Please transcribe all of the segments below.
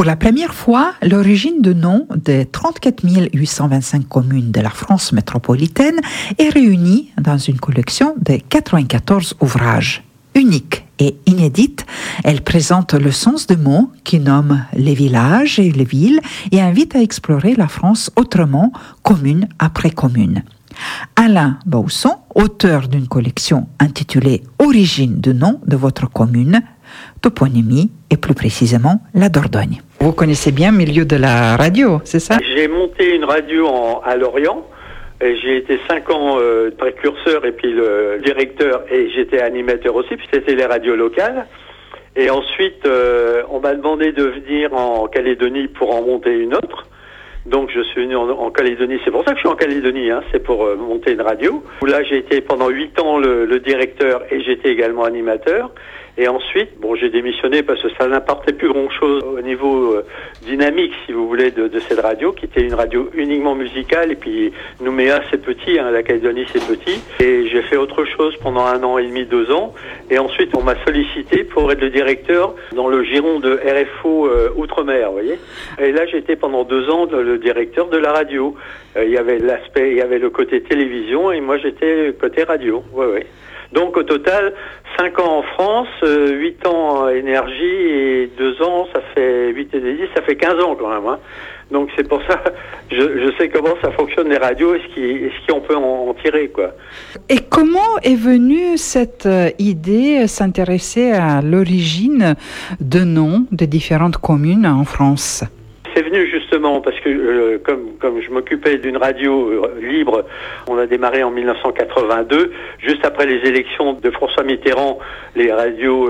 la première fois, l'origine de nom des 34 825 communes de la France métropolitaine est réunie dans une collection de 94 ouvrages. Unique et inédite, elle présente le sens de mots qui nomment les villages et les villes et invite à explorer la France autrement, commune après commune. Alain Bausson, auteur d'une collection intitulée « Origine de nom de votre commune », toponymie et plus précisément la Dordogne. Vous connaissez bien le milieu de la radio, c'est ça? J'ai monté une radio à Lorient. Et j'ai été 5 ans précurseur et puis le directeur, et j'étais animateur aussi, puis c'était les radios locales. Et ensuite, on m'a demandé de venir en Calédonie pour en monter une autre. Donc je suis venu en Calédonie, c'est pour ça que je suis en Calédonie, c'est pour monter une radio. Là j'ai été pendant 8 ans le directeur et j'étais également animateur. Et ensuite, j'ai démissionné parce que ça n'apportait plus grand-chose au niveau dynamique, si vous voulez, de cette radio, qui était une radio uniquement musicale. Et puis Nouméa, c'est petit, la Calédonie, c'est petit. Et j'ai fait autre chose pendant 1 an et demi, 2 ans. Et ensuite, on m'a sollicité pour être le directeur dans le giron de RFO Outre-mer, vous voyez. Et là, j'étais pendant 2 ans le directeur de la radio. Il y avait l'aspect, il y avait le côté télévision, et moi, j'étais côté radio, ouais. Donc au total, 5 ans en France, 8 ans en énergie et 2 ans, ça fait 8 et 10, ça fait 15 ans quand même. Donc c'est pour ça, je sais comment ça fonctionne les radios et ce qu'on peut en tirer, quoi. Et comment est venue cette idée, s'intéresser à l'origine de noms de différentes communes en France ? C'est venu justement parce que comme je m'occupais d'une radio libre, on a démarré en 1982, juste après les élections de François Mitterrand, les radios,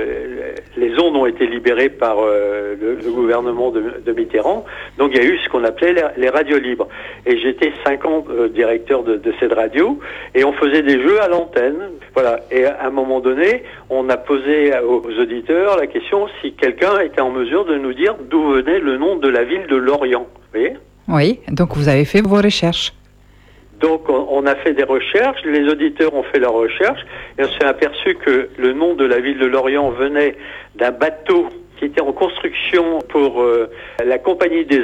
les ondes ont été libérées par le gouvernement de Mitterrand. Donc il y a eu ce qu'on appelait les radios libres. Et j'étais 5 ans directeur de cette radio et on faisait des jeux à l'antenne. Voilà. Et à un moment donné, on a posé aux auditeurs la question si quelqu'un était en mesure de nous dire d'où venait le nom de la ville de Lorient. Vous voyez ? Oui, donc vous avez fait vos recherches. Donc on a fait des recherches, les auditeurs ont fait leurs recherches et on s'est aperçu que le nom de la ville de Lorient venait d'un bateau qui était en construction pour la Compagnie des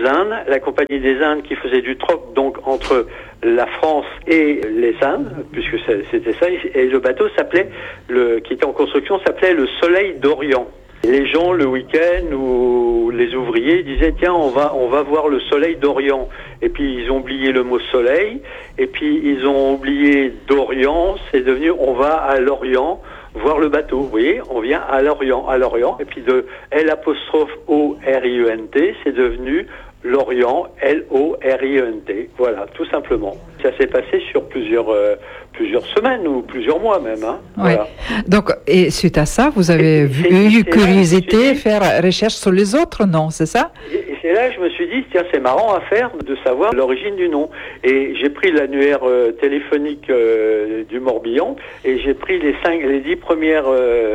Indes qui faisait du troc donc entre la France et les Indes, puisque c'était ça, et le bateau qui était en construction s'appelait le Soleil d'Orient. Les gens, le week-end, ou les ouvriers disaient, tiens, on va voir le soleil d'Orient. Et puis, ils ont oublié le mot soleil. Et puis, ils ont oublié d'Orient. C'est devenu, on va à Lorient voir le bateau. Vous voyez, on vient à Lorient. Et puis, de L''ORIENT, c'est devenu Lorient, L-O-R-I-E-N-T. Voilà, tout simplement. Ça s'est passé sur plusieurs semaines ou plusieurs mois même. Voilà. Donc, et suite à ça, vous avez eu curiosité, faire recherche sur les autres noms, c'est ça? Et c'est là que je me suis dit, tiens, c'est marrant à faire de savoir l'origine du nom. Et j'ai pris l'annuaire téléphonique du Morbihan et j'ai pris les 10 premières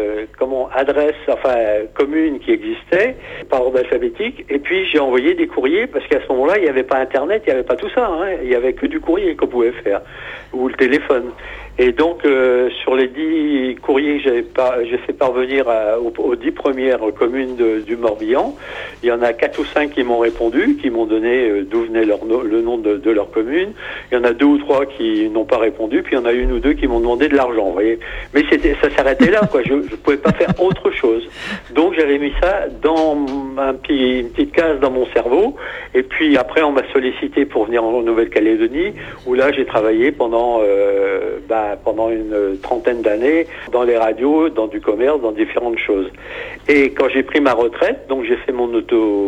communes qui existaient par ordre alphabétique. Et puis j'ai envoyé des courriers parce qu'à ce moment-là, il n'y avait pas Internet, il n'y avait pas tout ça. Il n'y avait que du courrier qu'on pouvait faire ou le téléphone. Et donc, sur les 10 courriers que j'ai fait parvenir aux 10 premières communes du Morbihan, il y en a 4 ou 5 qui m'ont répondu, qui m'ont donné d'où venait le nom de leur commune. Il y en a 2 ou 3 qui n'ont pas répondu, puis il y en a 1 ou 2 qui m'ont demandé de l'argent, vous voyez. Mais ça s'arrêtait là, quoi. Je pouvais pas faire autre chose. Donc, j'avais mis ça dans une petite case dans mon cerveau. Et puis, après, on m'a sollicité pour venir en Nouvelle-Calédonie, où là, j'ai travaillé pendant une trentaine d'années dans les radios, dans du commerce, dans différentes choses. Et quand j'ai pris ma retraite, donc j'ai fait mon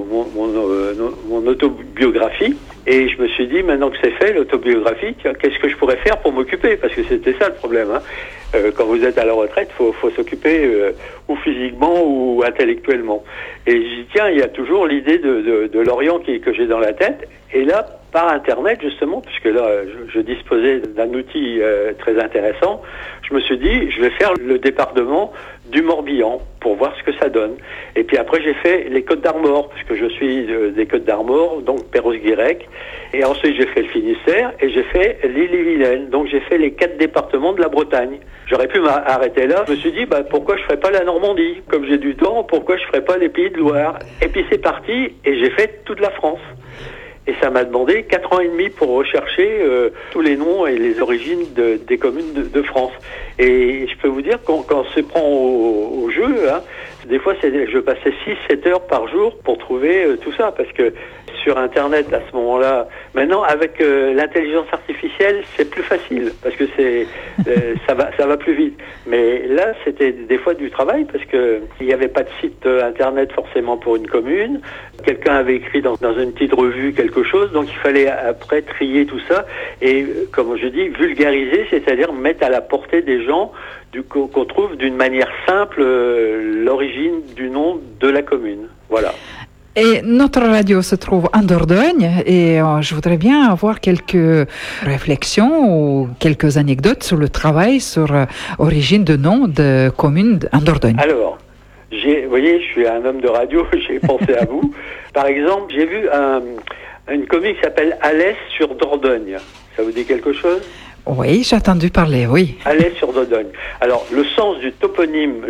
autobiographie, et je me suis dit, maintenant que c'est fait, l'autobiographie, qu'est-ce que je pourrais faire pour m'occuper? Parce que c'était ça le problème. Quand vous êtes à la retraite, faut s'occuper ou physiquement ou intellectuellement. Et je dis, tiens, il y a toujours l'idée de Lorient que j'ai dans la tête. Et là, par Internet, justement, puisque là, je disposais d'un outil très intéressant, je me suis dit, je vais faire le département du Morbihan pour voir ce que ça donne. Et puis après, j'ai fait les Côtes d'Armor, puisque je suis des Côtes d'Armor, donc Perros-Guirec. Et ensuite, j'ai fait le Finistère et j'ai fait l'Ille-et-Vilaine. Donc, j'ai fait les 4 départements de la Bretagne. J'aurais pu m'arrêter là. Je me suis dit, pourquoi je ferais pas la Normandie? Comme j'ai du temps, pourquoi je ferais pas les Pays de Loire? Et puis, c'est parti et j'ai fait toute la France. Et ça m'a demandé 4 ans et demi pour rechercher tous les noms et les origines des communes de France. Et je peux vous dire, quand on se prend au jeu, hein, des fois je passais 6-7 heures par jour pour trouver tout ça, parce que sur Internet, à ce moment-là, maintenant avec l'intelligence artificielle, c'est plus facile, parce que ça va plus vite. Mais là, c'était des fois du travail, parce que il n'y avait pas de site Internet forcément pour une commune. Quelqu'un avait écrit dans une petite revue quelque chose, donc il fallait après trier tout ça et, comme je dis, vulgariser, c'est-à-dire mettre à la portée des gens qu'on trouve d'une manière simple l'origine du nom de la commune. Voilà. Et notre radio se trouve en Dordogne et je voudrais bien avoir quelques réflexions ou quelques anecdotes sur le travail sur origine de nom de communes en Dordogne. Alors, vous voyez, je suis un homme de radio, j'ai pensé à vous. Par exemple, j'ai vu une commune qui s'appelle Alès sur Dordogne. Ça vous dit quelque chose? Oui, j'ai entendu parler, oui. Alès sur Dordogne. Alors, le sens du toponyme,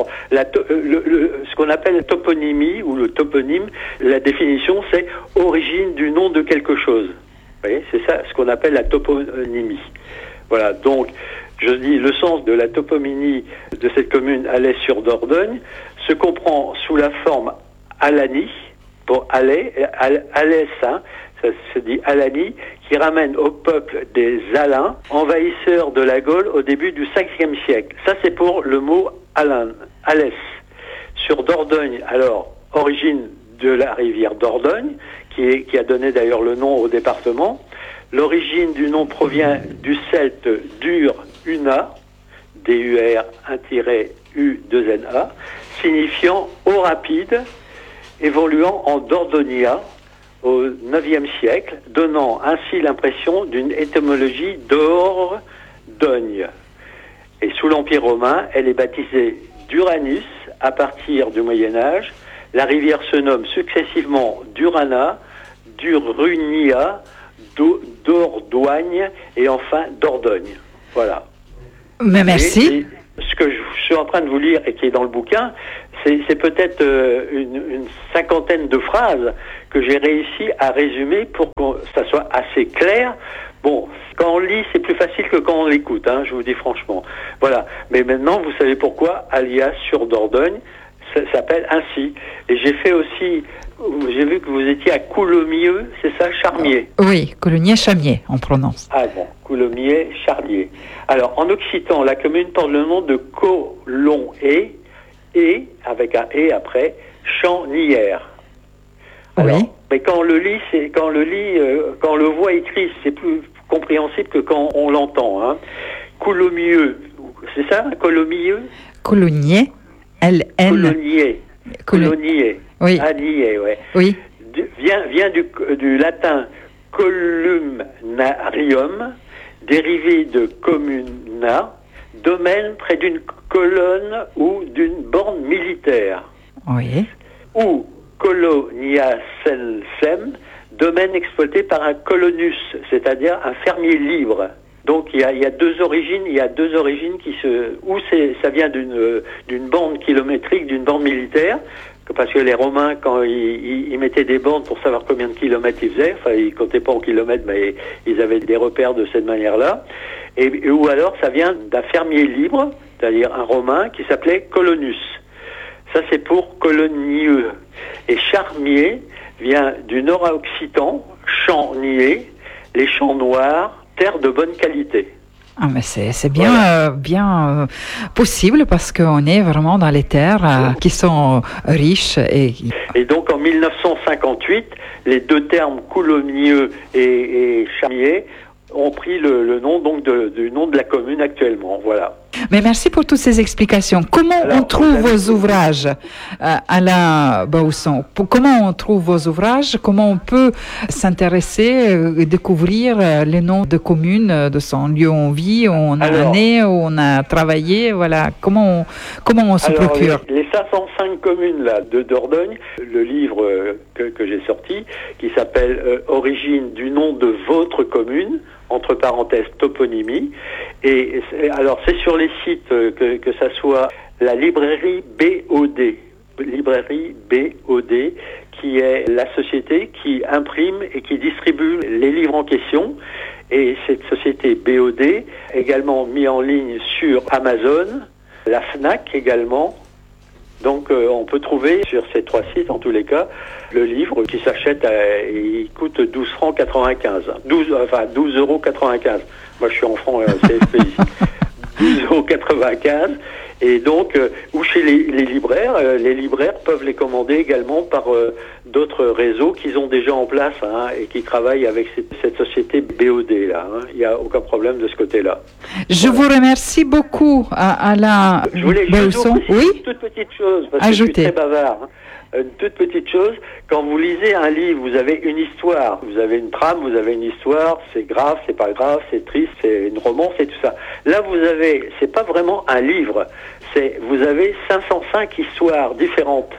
ce qu'on appelle la toponymie ou le toponyme, la définition, c'est origine du nom de quelque chose. Vous voyez, c'est ça, ce qu'on appelle la toponymie. Voilà, donc, je dis, le sens de la toponymie de cette commune Alès sur Dordogne se comprend sous la forme Alani, pour Alès, hein, ça se dit Alani, qui ramène au peuple des Alains, envahisseurs de la Gaule au début du 5e siècle. Ça, c'est pour le mot Alès. Sur Dordogne, alors, origine de la rivière Dordogne, qui a donné d'ailleurs le nom au département. L'origine du nom provient du celte dur-una, D-U-R, 1-U-2-N-A, signifiant eau rapide, évoluant en Dordonia au IXe siècle, donnant ainsi l'impression d'une étymologie d'Or-Dogne. Et sous l'Empire romain, elle est baptisée d'Uranus à partir du Moyen-Âge. La rivière se nomme successivement Durana, Durunia, Dordogne et enfin Dordogne. Voilà. Mais merci. Et ce que je suis en train de vous lire et qui est dans le bouquin, c'est peut-être une cinquantaine de phrases que j'ai réussi à résumer pour que ça soit assez clair. Bon, quand on lit, c'est plus facile que quand on l'écoute, hein, je vous dis franchement. Voilà. Mais maintenant, vous savez pourquoi Alias sur Dordogne s'appelle ainsi. Et j'ai fait aussi, j'ai vu que vous étiez à Coulommiers, c'est ça, Charmier? Oui, Coulommiers-Charmier, on prononce. Ah bon, Coulommiers-Charmier. Alors, en occitan, la commune porte le nom de Colon-et, et, avec un et après, Champ-Nières. Oui. Mais quand on le voit écrit, c'est plus compréhensible que quand on l'entend. Hein. Coulommiers, c'est ça, Coulommiers? Coulommiers, L-N. Coulommiers. Oui. Nier, ouais. Oui. Vient du latin columnarium, dérivé de communa, domaine près d'une colonne ou d'une borne militaire. Oui. Ou colonia censem, domaine exploité par un colonus, c'est-à-dire un fermier libre. Donc il y a deux origines, ça vient d'une borne kilométrique, d'une borne militaire, parce que les Romains, quand ils mettaient des bornes pour savoir combien de kilomètres ils faisaient, enfin ils comptaient pas en kilomètres, mais ils avaient des repères de cette manière-là, ou alors ça vient d'un fermier libre, c'est-à-dire un Romain qui s'appelait colonus. Ça c'est pour colonieux. Et Charmier vient du nord-occitan, champ-nier, les champs noirs, terre de bonne qualité. Ah, mais c'est bien, bien possible parce qu'on est vraiment dans les terres qui sont riches. Et donc en 1958, les deux termes Coulommiers et Charmier ont pris le nom donc du nom de la commune actuellement. Voilà. Mais merci pour toutes ces explications. Comment on trouve vos ouvrages, Alain Bausson? Comment on trouve vos ouvrages? Comment on peut s'intéresser et découvrir les noms de communes de son lieu où on vit, où on a né, où on a travaillé? Voilà. Comment on se procure? Les 505 communes là, de Dordogne, le livre que j'ai sorti, qui s'appelle Origine du nom de votre commune, entre parenthèses toponymie. Et alors c'est sur les sites que ça soit la librairie BOD, qui est la société qui imprime et qui distribue les livres en question. Et cette société BOD également mis en ligne sur Amazon, la Fnac également. Donc on peut trouver sur ces 3 sites, en tous les cas, le livre qui s'achète, il coûte 12 francs 95. 12,95 euros. Moi je suis en francs CFP ici. 12,95 €. Et donc, ou chez les libraires peuvent les commander également par d'autres réseaux qu'ils ont déjà en place et qui travaillent avec cette société BOD là. Il n'y a aucun problème de ce côté-là. Je vous remercie beaucoup, Alain Bausson. Je voulais juste une toute petite chose, parce que je suis très bavard. Une toute petite chose, quand vous lisez un livre, vous avez une histoire, vous avez une trame, vous avez une histoire, c'est grave, c'est pas grave, c'est triste, c'est une romance et tout ça. Là, c'est pas vraiment un livre, vous avez 505 histoires différentes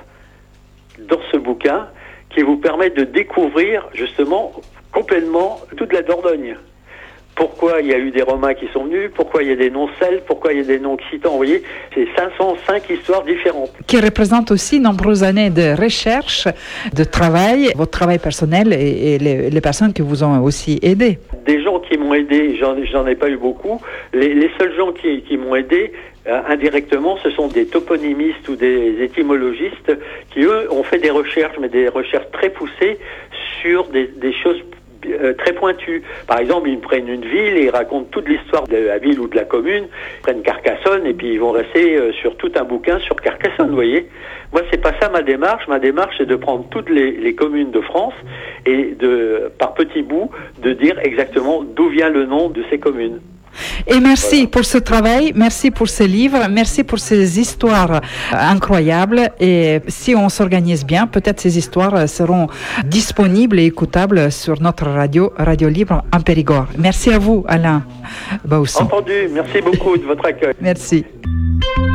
dans ce bouquin qui vous permettent de découvrir justement complètement toute la Dordogne. Pourquoi il y a eu des Romains qui sont venus, pourquoi il y a des noms celtes, pourquoi il y a des noms occitans, vous voyez, c'est 505 histoires différentes. Qui représentent aussi nombreuses années de recherche, de travail, votre travail personnel et les personnes qui vous ont aussi aidé. Des gens qui m'ont aidé, j'en ai pas eu beaucoup. Les seuls gens qui m'ont aidé, indirectement, ce sont des toponymistes ou des étymologistes qui, eux, ont fait des recherches, mais des recherches très poussées sur des choses très pointu. Par exemple, ils prennent une ville et ils racontent toute l'histoire de la ville ou de la commune. Ils prennent Carcassonne et puis ils vont rester sur tout un bouquin sur Carcassonne, vous voyez. Moi, c'est pas ça ma démarche. Ma démarche, c'est de prendre toutes les communes de France et par petits bouts, de dire exactement d'où vient le nom de ces communes. Et merci pour ce travail, merci pour ce livre, merci pour ces histoires incroyables. Et si on s'organise bien, peut-être ces histoires seront disponibles et écoutables sur notre Radio Libre en Périgord. Merci à vous, Alain Bausson. Entendu, merci beaucoup de votre accueil. Merci.